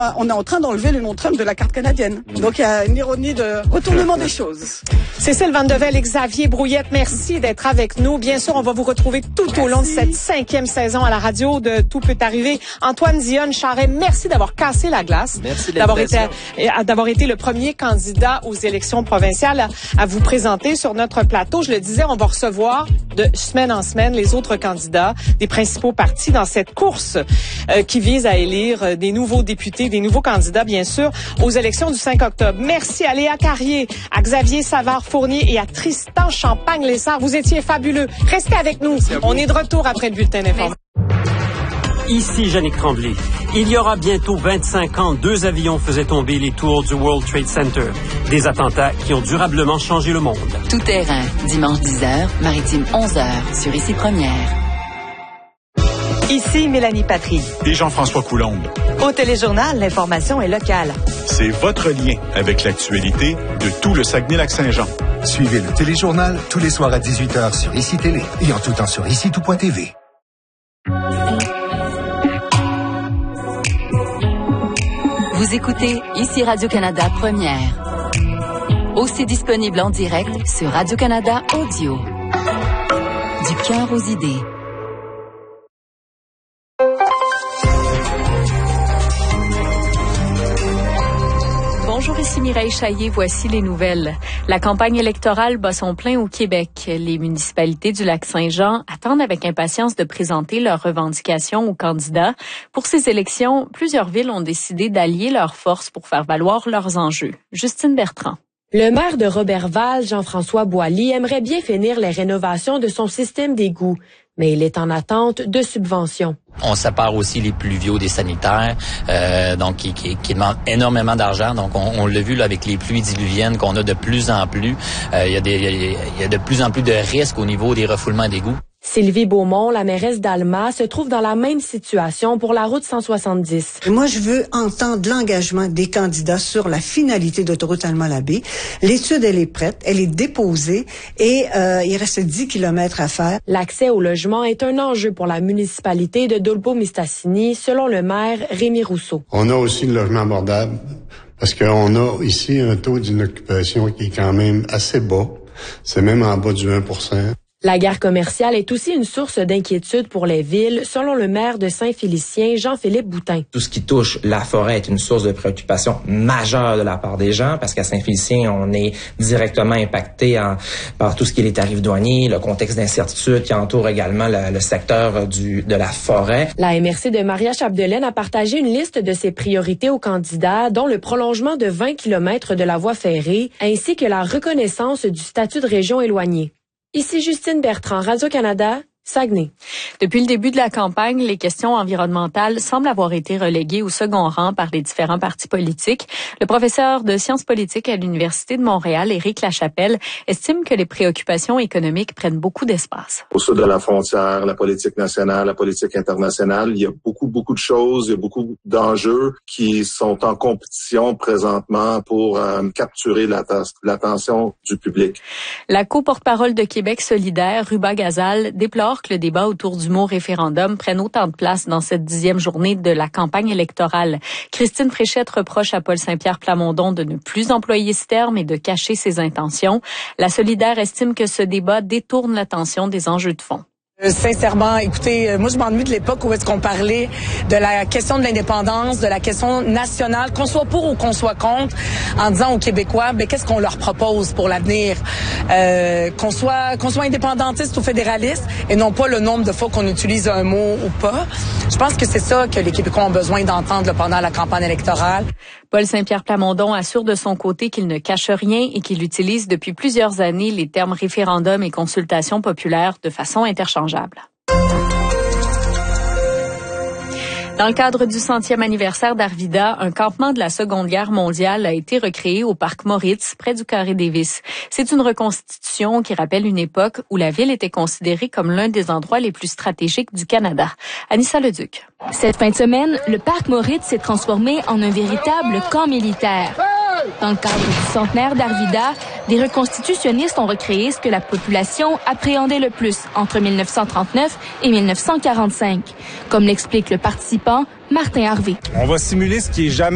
On est en train d'enlever le nom Trump de la carte canadienne. Donc il y a une ironie de retournement des choses. Cécile Vandevel et Xavier Brouillette, merci d'être avec nous. Bien sûr, on va vous retrouver tout au long de cette 5e saison à la radio de Tout peut arriver. Antoine Dionne Charret, merci d'avoir cassé la glace. Merci d'avoir été le premier candidat aux élections provinciales à vous présenter sur notre plateau. Je le disais, on va recevoir de semaine en semaine les autres candidats des principaux partis dans cette course qui vise à élire des nouveaux députés, des nouveaux candidats, bien sûr, aux élections du 5 octobre. Merci à Léa Carrier, à Xavier Savard-Fournier et à Tristan Champagne-Lessard. Vous étiez fabuleux. Restez avec nous. On est de retour après le bulletin d'information. Ici Jannick Tremblay. Il y aura bientôt 25 ans, 2 avions faisaient tomber les tours du World Trade Center. Des attentats qui ont durablement changé le monde. Tout terrain, dimanche 10h, maritime 11h, sur Ici Première. Ici Mélanie Patry. Et Jean-François Coulombe. Au Téléjournal, l'information est locale. C'est votre lien avec l'actualité de tout le Saguenay-Lac-Saint-Jean. Suivez le Téléjournal tous les soirs à 18h sur Ici Télé et en tout temps sur IciTout.tv. Vous écoutez Ici Radio-Canada Première. Aussi disponible en direct sur Radio-Canada Audio. Du cœur aux idées. Bonjour, ici Mireille Chaillé, voici les nouvelles. La campagne électorale bat son plein au Québec. Les municipalités du Lac-Saint-Jean attendent avec impatience de présenter leurs revendications aux candidats. Pour ces élections, plusieurs villes ont décidé d'allier leurs forces pour faire valoir leurs enjeux. Justine Bertrand. Le maire de Roberval, Jean-François Boilly, aimerait bien finir les rénovations de son système d'égouts, mais il est en attente de subventions. On sépare aussi les pluviaux des sanitaires, donc qui demandent énormément d'argent. Donc on l'a vu là avec les pluies diluviennes qu'on a de plus en plus. Il y a de plus en plus de risques au niveau des refoulements d'égouts. Sylvie Beaumont, la mairesse d'Alma, se trouve dans la même situation pour la route 170. Moi, je veux entendre l'engagement des candidats sur la finalité d'autoroute Alma-Labé. L'étude, elle est prête, elle est déposée et il reste 10 kilomètres à faire. L'accès au logement est un enjeu pour la municipalité de Dolbeau-Mistassini, selon le maire Rémi Rousseau. On a aussi le logement abordable parce qu'on a ici un taux d'inoccupation qui est quand même assez bas. C'est même en bas du 1%. La guerre commerciale est aussi une source d'inquiétude pour les villes, selon le maire de Saint-Félicien, Jean-Philippe Boutin. Tout ce qui touche la forêt est une source de préoccupation majeure de la part des gens, parce qu'à Saint-Félicien, on est directement impacté par tout ce qui est les tarifs douaniers, le contexte d'incertitude qui entoure également le secteur de la forêt. La MRC de Maria Chapdelaine a partagé une liste de ses priorités aux candidats, dont le prolongement de 20 km de la voie ferrée, ainsi que la reconnaissance du statut de région éloignée. Ici Justine Bertrand, Radio-Canada, Saguenay. Depuis le début de la campagne, les questions environnementales semblent avoir été reléguées au second rang par les différents partis politiques. Le professeur de sciences politiques à l'Université de Montréal, Éric Lachapelle, estime que les préoccupations économiques prennent beaucoup d'espace. Au sud de la frontière, la politique nationale, la politique internationale, il y a beaucoup de choses, il y a beaucoup d'enjeux qui sont en compétition présentement pour capturer l'attention du public. La co-porte-parole de Québec solidaire, Ruba Gazal, déplore que le débat autour du mot référendum prenne autant de place dans cette 10e journée de la campagne électorale. Christine Fréchette reproche à Paul Saint-Pierre Plamondon de ne plus employer ce terme et de cacher ses intentions. La solidaire estime que ce débat détourne l'attention des enjeux de fond. Sincèrement, écoutez, moi je m'ennuie de l'époque où est-ce qu'on parlait de la question de l'indépendance, de la question nationale, qu'on soit pour ou qu'on soit contre, en disant aux Québécois, qu'est-ce qu'on leur propose pour l'avenir, qu'on soit indépendantiste ou fédéraliste, et non pas le nombre de fois qu'on utilise un mot ou pas. Je pense que c'est ça que les Québécois ont besoin d'entendre pendant la campagne électorale. Paul Saint-Pierre Plamondon assure de son côté qu'il ne cache rien et qu'il utilise depuis plusieurs années les termes référendum et consultation populaire de façon interchangeable. Dans le cadre du 100e anniversaire d'Arvida, un campement de la Seconde Guerre mondiale a été recréé au parc Moritz, près du Carré Davis. C'est une reconstitution qui rappelle une époque où la ville était considérée comme l'un des endroits les plus stratégiques du Canada. Anissa Leduc. Cette fin de semaine, le parc Moritz s'est transformé en un véritable camp militaire. Dans le cadre du centenaire d'Arvida, des reconstitutionnistes ont recréé ce que la population appréhendait le plus entre 1939 et 1945, comme l'explique le participant Martin Harvey. On va simuler ce qui est jamais